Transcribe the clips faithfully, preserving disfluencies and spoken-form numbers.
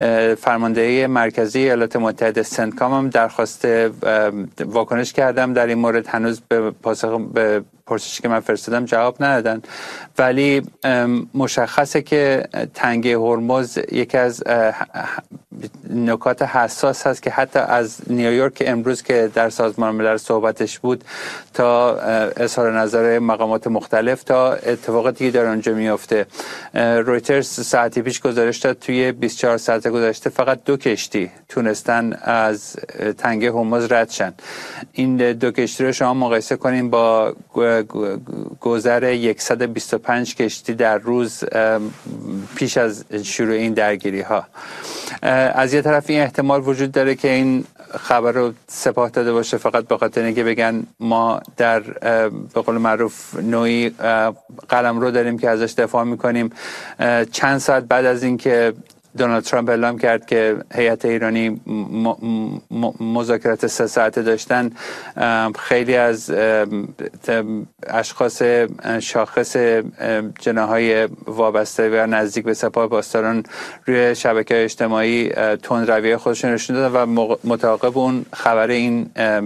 فرماندهی مرکزی ایالات متحده سنتکام هم درخواست واکنش کردم در این مورد. هنوز به پاسخ به پرسشی که من فرستادم جواب ندادن، ولی مشخصه که تنگه هرمز یکی از نکات حساس هست که حتی از نیویورک امروز که در سازمان ملل صحبتش بود تا اظهار نظر مقامات مختلف تا اتفاقاتی در اونجا میفته. رویترز ساعتی پیش گزارش داد توی بیست و چهار ساعت گذشته فقط دو کشتی تونستن از تنگه هرمز رد شن. این دو کشتی رو شما مقایسه کنیم با گذر صد و بیست و پنج کشتی در روز پیش از شروع این درگیری ها. از یه طرف این احتمال وجود داره که این خبر رو سپاه داده باشه فقط به خاطر اینکه بگن ما در به قول معروف نوعی قلمرو داریم که ازش دفاع میکنیم. چند ساعت بعد از اینکه دونالد ترامپ اعلام کرد که هیئت ایرانی مذاکرات سه ساعته داشتن، خیلی از اشخاص شاخص جناح‌های وابسته و نزدیک به سپاه پاسداران روی شبکه‌های اجتماعی تندروی خودشون نشون دادن و متعاقب اون خبر این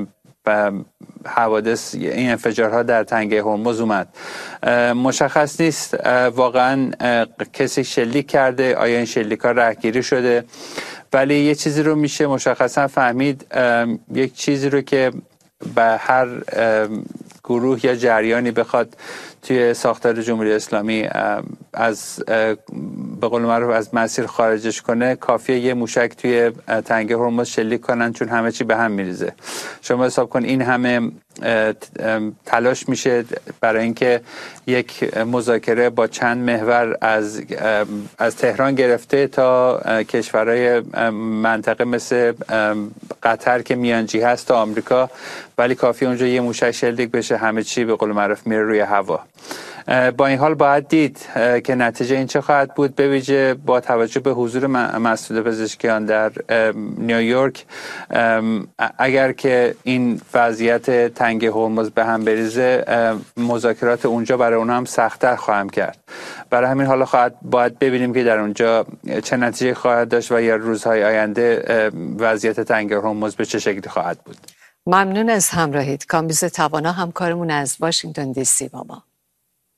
حوادث این انفجارها در تنگه هرمز اومد. مشخص نیست واقعا کسی شلیک کرده، آیا این شلیک‌ها رهگیری شده، ولی یه چیزی رو میشه مشخصا فهمید، یک چیزی رو که به هر گروه یا جریانی بخواد توی ساختار جمهوری اسلامی از به قول معروف از مسیر خارجش کنه، کافیه یه موشک توی تنگه هرمز شلیک کنن چون همه چی به هم میریزه. شما حساب کن این همه تلاش میشه برای اینکه یک مذاکره با چند محور از از تهران گرفته تا کشورهای منطقه مثل قطر که میانجی هست تا آمریکا، ولی کافی اونجا یه موشک شلیک بشه همه چی به قول معروف میره روی هوا. با این حال باید دید که نتیجه این چه خواهد بود، به ویژه با توجه به حضور مسئول پزشکیان در نیویورک. اگر که این وضعیت تنگه هرمز به هم بریزه، مذاکرات اونجا برای اونها هم سخت‌تر خواهم کرد. برای همین حالا خواهد باید ببینیم که در اونجا چه نتیجه خواهد داشت و یا روزهای آینده وضعیت تنگه هرمز به چه شکلی خواهد بود. ممنون از همراهیت. کامبیز توانا همکارمون از واشنگتن دی سی با ما.